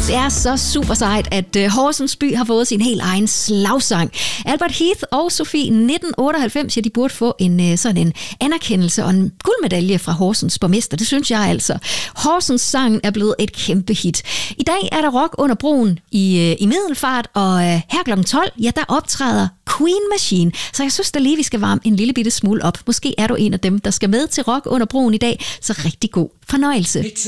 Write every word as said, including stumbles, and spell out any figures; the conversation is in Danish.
Det er så super sejt, at uh, Horsens by har fået sin helt egen slagsang. Albert Heath og Sofie nitten otteoghalvfems, ja, de burde få en uh, sådan en anerkendelse og en guldmedalje fra Horsens borgmester. Det synes jeg altså. Horsens sang er blevet et kæmpe hit. I dag er der rock under broen i, uh, i Middelfart, og uh, her klokken tolv, ja, der optræder Queen Machine. Så jeg synes da lige, vi skal varme en lille bitte smule op. Måske er du en af dem, der skal med til rock under broen i dag. Så rigtig god fornøjelse.